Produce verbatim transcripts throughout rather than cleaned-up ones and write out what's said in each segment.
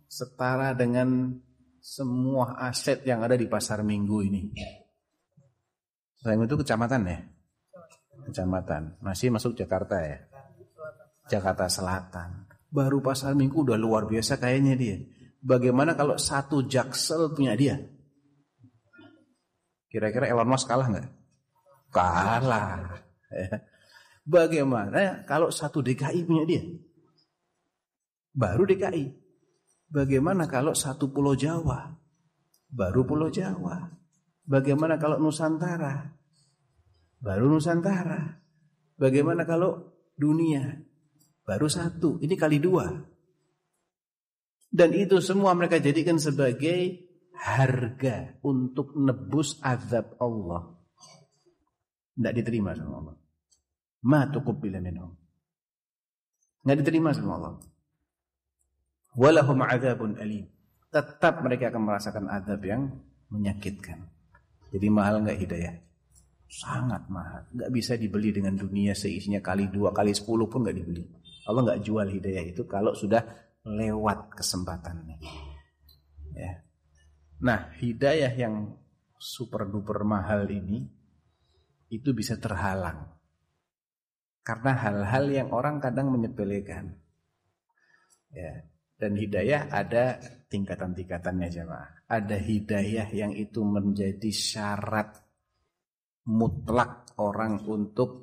setara dengan semua aset yang ada di pasar Minggu ini. Pasar Minggu itu kecamatan ya? Kecamatan. Masih masuk Jakarta ya? Jakarta Selatan. Baru pasar Minggu udah luar biasa kayaknya dia. Bagaimana kalau satu Jaksel punya dia? Kira-kira Elon Musk kalah nggak? Kalah. Ya. Bagaimana kalau satu D K I punya dia? Baru D K I. Bagaimana kalau satu Pulau Jawa? Baru Pulau Jawa. Bagaimana kalau Nusantara? Baru Nusantara. Bagaimana kalau dunia? Baru satu. Ini kali dua. Dan itu semua mereka jadikan sebagai harga untuk nebus azab Allah. Tidak diterima sama Allah. Ma tuqbila minhum. Tidak diterima sama Allah. Walahum adzabun alim. Tetap mereka akan merasakan azab yang menyakitkan. Jadi mahal enggak hidayah? Sangat mahal. Enggak bisa dibeli dengan dunia seisinya kali dua, kali sepuluh pun enggak dibeli. Allah enggak jual hidayah itu kalau sudah lewat kesempatannya. Ya. Nah, hidayah yang super duper mahal ini itu bisa terhalang. Karena hal-hal yang orang kadang menyepelekan. Ya. Dan hidayah ada tingkatan-tingkatannya jemaah. Ada hidayah yang itu menjadi syarat mutlak orang untuk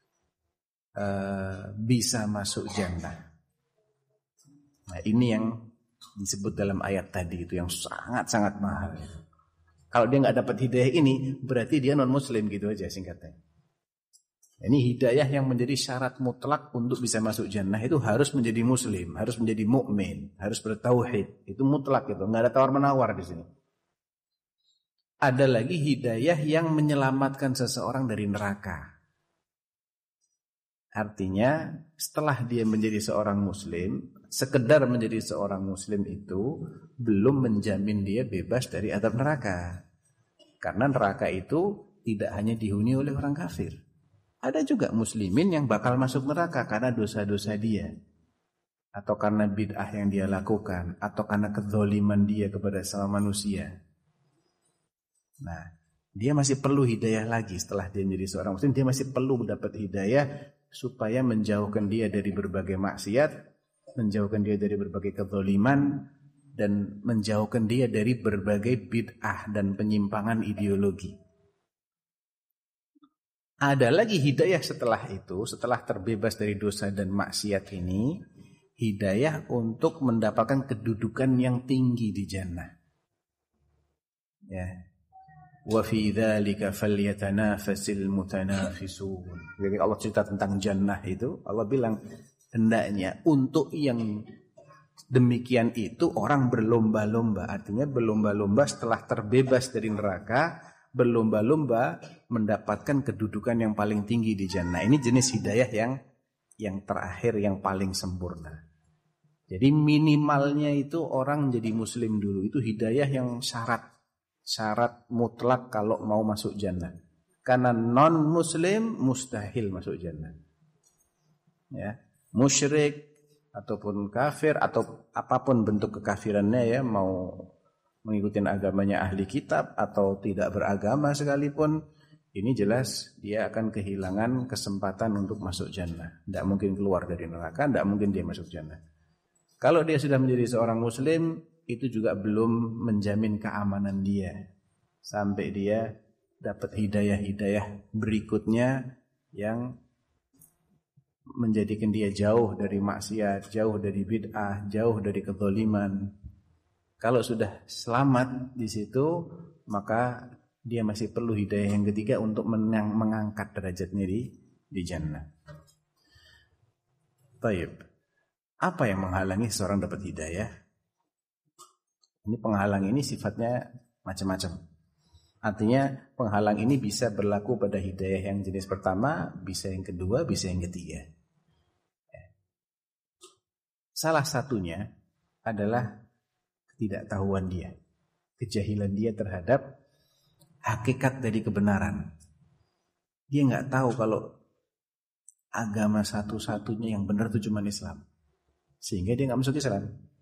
uh, bisa masuk jannah. Nah ini yang disebut dalam ayat tadi itu yang sangat-sangat mahal. Kalau dia nggak dapat hidayah ini, berarti dia non muslim gitu aja singkatnya. Ini hidayah yang menjadi syarat mutlak untuk bisa masuk jannah itu harus menjadi muslim, harus menjadi mukmin, harus bertauhid. Itu mutlak itu, nggak ada tawar-menawar di sini. Ada lagi hidayah yang menyelamatkan seseorang dari neraka. Artinya setelah dia menjadi seorang muslim, sekedar menjadi seorang muslim itu belum menjamin dia bebas dari azab neraka. Karena neraka itu tidak hanya dihuni oleh orang kafir. Ada juga muslimin yang bakal masuk neraka karena dosa-dosa dia. Atau karena bid'ah yang dia lakukan. Atau karena kezaliman dia kepada sesama manusia. Nah, dia masih perlu hidayah lagi setelah dia menjadi seorang muslim. Dia masih perlu mendapat hidayah supaya menjauhkan dia dari berbagai maksiat. Menjauhkan dia dari berbagai kezaliman. Dan menjauhkan dia dari berbagai bid'ah dan penyimpangan ideologi. Ada lagi hidayah setelah itu, setelah terbebas dari dosa dan maksiat ini, hidayah untuk mendapatkan kedudukan yang tinggi di jannah. Ya. Wa fi dzalika falyatanafasil mutanafisun. Jadi Allah cerita tentang jannah itu, Allah bilang hendaknya untuk yang demikian itu orang berlomba-lomba, artinya berlomba-lomba setelah terbebas dari neraka, berlomba-lomba mendapatkan kedudukan yang paling tinggi di jannah. Ini jenis hidayah yang yang terakhir, yang paling sempurna. Jadi minimalnya itu orang jadi muslim dulu. Itu hidayah yang syarat syarat mutlak kalau mau masuk jannah. Karena non muslim mustahil masuk jannah. Ya, musyrik ataupun kafir atau apapun bentuk kekafirannya ya, mau mengikuti agamanya ahli kitab atau tidak beragama sekalipun, ini jelas dia akan kehilangan kesempatan untuk masuk jannah. Tidak mungkin keluar dari neraka, tidak mungkin dia masuk jannah. Kalau dia sudah menjadi seorang muslim, itu juga belum menjamin keamanan dia. Sampai dia dapat hidayah-hidayah berikutnya yang menjadikan dia jauh dari maksiat, jauh dari bid'ah, jauh dari kezaliman. Kalau sudah selamat di situ, maka dia masih perlu hidayah yang ketiga untuk menang, mengangkat derajatnya di, di jannah. Baik. Apa yang menghalangi seorang dapat hidayah? Ini penghalang ini sifatnya macam-macam. Artinya penghalang ini bisa berlaku pada hidayah yang jenis pertama, bisa yang kedua, bisa yang ketiga. Salah satunya adalah ketidaktahuan dia, kejahilan dia terhadap hakikat dari kebenaran. Dia nggak tahu kalau agama satu-satunya yang benar itu cuma Islam, sehingga dia nggak masuk Islam.